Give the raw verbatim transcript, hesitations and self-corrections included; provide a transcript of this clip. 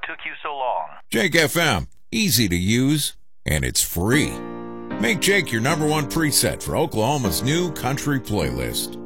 what took you so long? Jake F M, easy to use, and it's free. Make Jake your number one preset for Oklahoma's new country playlist.